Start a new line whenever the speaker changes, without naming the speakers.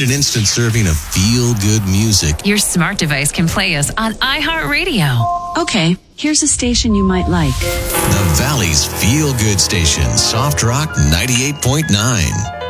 Need an instant serving of feel-good music?
Your smart device can play us on iHeartRadio.
Okay, here's a station you might like.
The Valley's feel-good station, Soft Rock 98.9.